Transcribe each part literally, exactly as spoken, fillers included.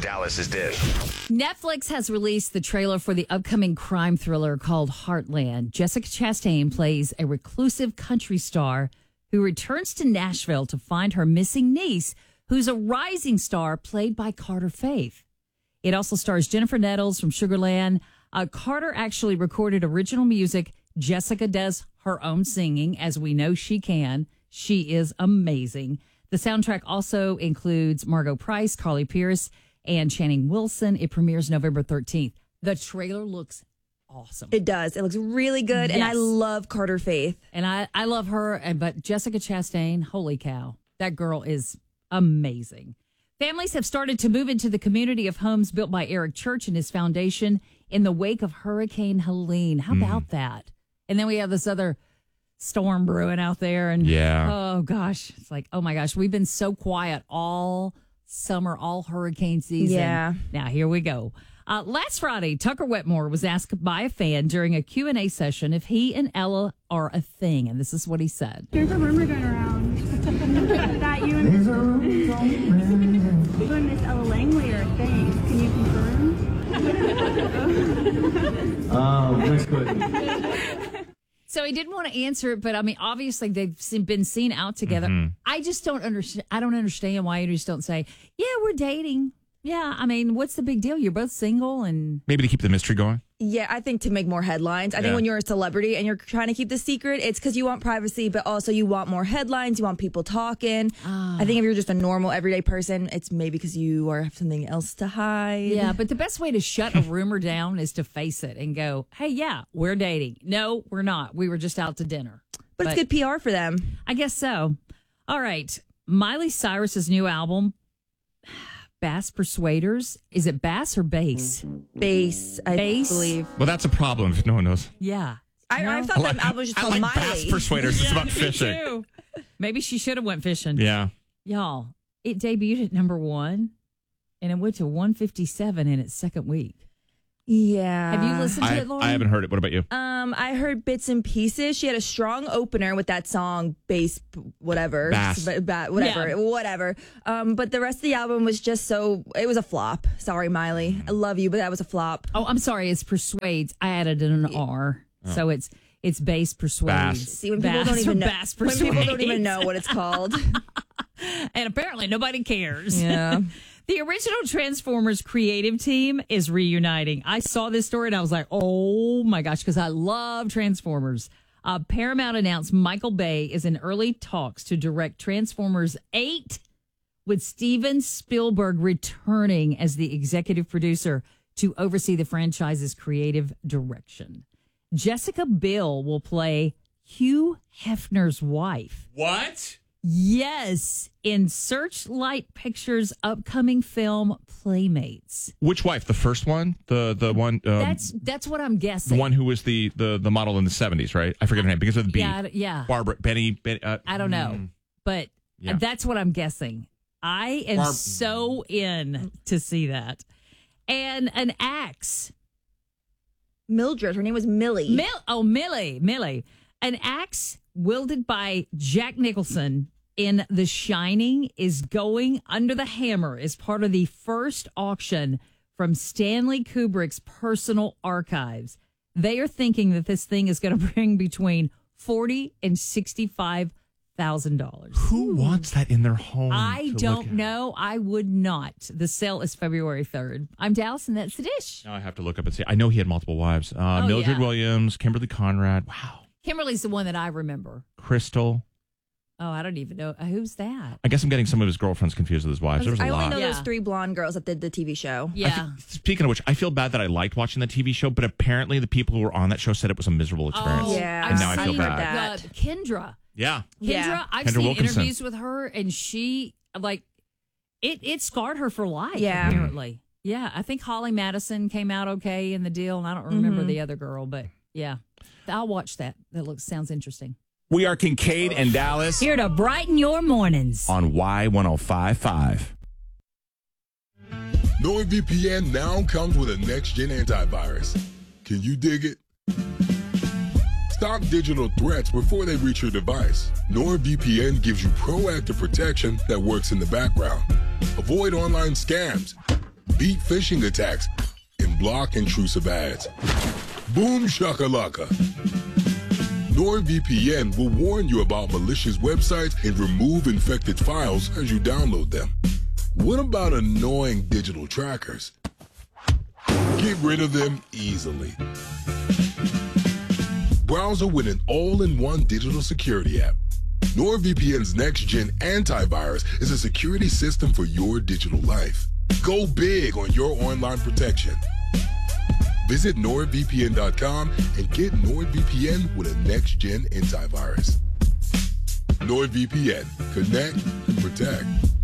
Dallas's Dish. Netflix has released the trailer for the upcoming crime thriller called Heartland. Jessica Chastain plays a reclusive country star who returns to Nashville to find her missing niece, who's a rising star played by Carter Faith. It also stars Jennifer Nettles from Sugarland. Uh, Carter actually recorded original music. Jessica does her own singing, as we know she can. She is amazing. The soundtrack also includes Margot Price, Carly Pearce, and Channing Wilson. It premieres November thirteenth. The trailer looks awesome. It does. It looks really good, yes. And I love Carter Faith. And I, I love her, and but Jessica Chastain, holy cow. That girl is amazing. Families have started to move into the community of homes built by Eric Church and his foundation in the wake of Hurricane Helene. How mm. about that? And then we have this other storm brewing out there. And yeah. oh, gosh. It's like, oh, my gosh. We've been so quiet all summer, all hurricane season. Yeah. Now, here we go. Uh, last Friday, Tucker Wetmore was asked by a fan during a Q and A session if he and Ella are a thing. And this is what he said. There's a rumor going around that you and, you and Miss Ella Langley are a thing. Can you confirm? Um, next question. So he didn't want to answer it, but I mean, obviously they've been seen out together. Mm-hmm. I just don't understand. I don't understand why you just don't say, "Yeah, we're dating." Yeah, I mean, what's the big deal? You're both single, and maybe to keep the mystery going. Yeah, I think to make more headlines. I yeah. think when you're a celebrity and you're trying to keep the secret, it's because you want privacy, but also you want more headlines. You want people talking. Oh. I think if you're just a normal, everyday person, it's maybe because you are have something else to hide. Yeah, but the best way to shut a rumor down is to face it and go, "Hey, yeah, we're dating. No, we're not. We were just out to dinner." But, but it's good P R for them. I guess so. All right, Miley Cyrus's new album, Bass Persuaders. Is it bass or bass? Bass, I bass? believe. Well, that's a problem if no one knows. Yeah. I, no? I thought that album was just I called like Miley. Bass Persuaders. It's yeah, about fishing. Too. Maybe she should have went fishing. Yeah. Y'all, it debuted at number one, and it went to one fifty-seven in its second week. Yeah. Have you listened to I, it, Lauren? I haven't heard it. What about you? Um, I heard bits and pieces. She had a strong opener with that song, Bass, whatever. Bass. Ba- ba- whatever. Yeah. Whatever. Um, but the rest of the album was just so, it was a flop. Sorry, Miley. I love you, but that was a flop. Oh, I'm sorry. It's Persuades. I added an R. Oh. So it's it's Bass Persuades. Bass. See, when people Bass don't even know. Bass When Persuades. people don't even know what it's called. And apparently nobody cares. Yeah. The original Transformers creative team is reuniting. I saw this story and I was like, oh my gosh, because I love Transformers. Uh, Paramount announced Michael Bay is in early talks to direct Transformers eight, with Steven Spielberg returning as the executive producer to oversee the franchise's creative direction. Jessica Biel will play Hugh Hefner's wife. What? Yes, in Searchlight Pictures' upcoming film Playmates. Which wife? The first one? The the one? Um, That's that's what I'm guessing. The one who was the, the, the model in the seventies, right? I forget her name because of the B. Yeah, yeah. Barbara, Benny. Benny uh, I don't know, mm, but yeah. that's what I'm guessing. I am Barb- so in to see that. And an axe. Mildred. Her name was Millie. Mil- oh, Millie. Millie. An axe wielded by Jack Nicholson in The Shining is going under the hammer as part of the first auction from Stanley Kubrick's personal archives. They are thinking that this thing is going to bring between forty and sixty-five thousand dollars. Who wants that in their home? I don't know. I would not. The sale is February third. I'm Dallas, and that's the dish. Now I have to look up and see. I know he had multiple wives. Uh, oh, Mildred yeah. Williams, Kimberly Conrad. Wow. Kimberly's the one that I remember. Crystal. Oh, I don't even know. Who's that? I guess I'm getting some of his girlfriends confused with his wives. There was a I lot. only know Yeah. those three blonde girls that did the T V show. Yeah. I, speaking of which, I feel bad that I liked watching the T V show, but apparently the people who were on that show said it was a miserable experience. Oh, Yeah. And now I feel seen bad. The, Kendra. Yeah. Kendra, Yeah. I've Kendra seen Wilkinson. interviews with her, and she, like, it, it scarred her for life, Yeah. apparently. Yeah, I think Holly Madison came out okay in the deal, and I don't remember Mm-hmm. the other girl, but yeah. I'll watch that. That looks sounds interesting. We are Kincaid and Dallas Here to brighten your mornings. on Y ten fifty-five. NordVPN now comes with a next-gen antivirus. Can you dig it? Stop digital threats before they reach your device. NordVPN gives you proactive protection that works in the background. Avoid online scams beat phishing attacks, and block intrusive ads. Boom shakalaka. NordVPN will warn you about malicious websites and remove infected files as you download them. What about annoying digital trackers? Get rid of them easily. Browser with an all-in-one digital security app. NordVPN's next-gen antivirus is a security system for your digital life. Go big on your online protection. Visit nord V P N dot com and get NordVPN with a next-gen antivirus. NordVPN. Connect and protect.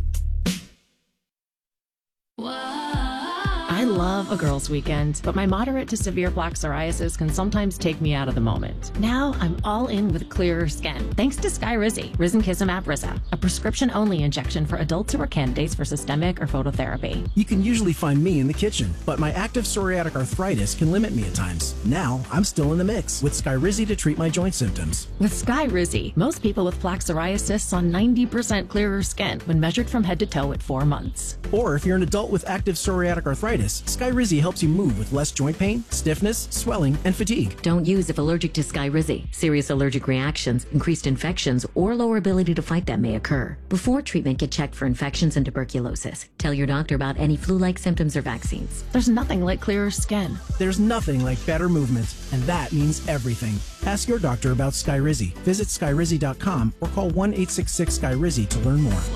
I love a girls' weekend, but my moderate to severe plaque psoriasis can sometimes take me out of the moment. Now I'm all in with clearer skin, thanks to Skyrizi, Risankizumab Riza, a prescription-only injection for adults who are candidates for systemic or phototherapy. You can usually find me in the kitchen, but my active psoriatic arthritis can limit me at times. Now I'm still in the mix with Skyrizi to treat my joint symptoms. With Skyrizi, most people with plaque psoriasis saw ninety percent clearer skin when measured from head to toe at four months. Or if you're an adult with active psoriatic arthritis, Skyrizi helps you move with less joint pain, stiffness, swelling, and fatigue. Don't use if allergic to Skyrizi. Serious allergic reactions, increased infections, or lower ability to fight them may occur. Before treatment, get checked for infections and tuberculosis. Tell your doctor about any flu-like symptoms or vaccines. There's nothing like clearer skin. There's nothing like better movement, and that means everything. Ask your doctor about Skyrizi. Visit Skyrizi dot com or call one eight six six Skyrizi to learn more.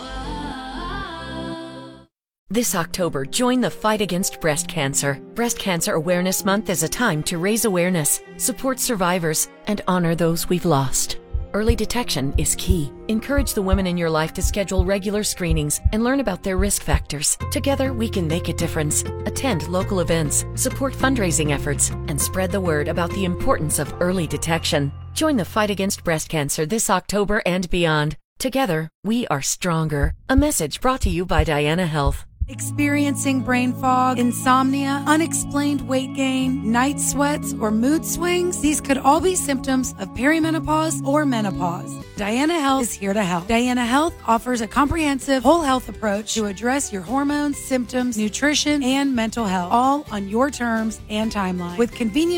This October, join the fight against breast cancer. Breast Cancer Awareness Month is a time to raise awareness, support survivors, and honor those we've lost. Early detection is key. Encourage the women in your life to schedule regular screenings and learn about their risk factors. Together, we can make a difference. Attend local events, support fundraising efforts, and spread the word about the importance of early detection. Join the fight against breast cancer this October and beyond. Together, we are stronger. A message brought to you by Diana Health. Experiencing brain fog, insomnia, unexplained weight gain, night sweats, or mood swings? These could all be symptoms of perimenopause or menopause. Diana Health is here to help. Diana Health offers a comprehensive whole health approach to address your hormones, symptoms, nutrition, and mental health, all on your terms and timeline. With convenient